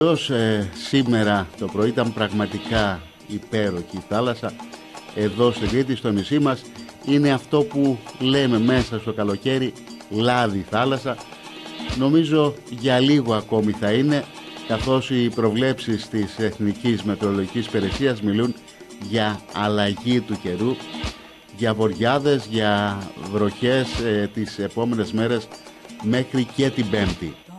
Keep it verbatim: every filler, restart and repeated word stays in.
Ε, σήμερα το πρωί ήταν πραγματικά υπέροχη η θάλασσα. Εδώ στη Κρήτη, στο νησί μας, είναι αυτό που λέμε μέσα στο καλοκαίρι λάδι θάλασσα. Νομίζω για λίγο ακόμη θα είναι, καθώς οι προβλέψεις της Εθνικής Μετεωρολογικής Υπηρεσίας μιλούν για αλλαγή του καιρού, για βοριάδες, για βροχές ε, τις επόμενες μέρες μέχρι και την Πέμπτη.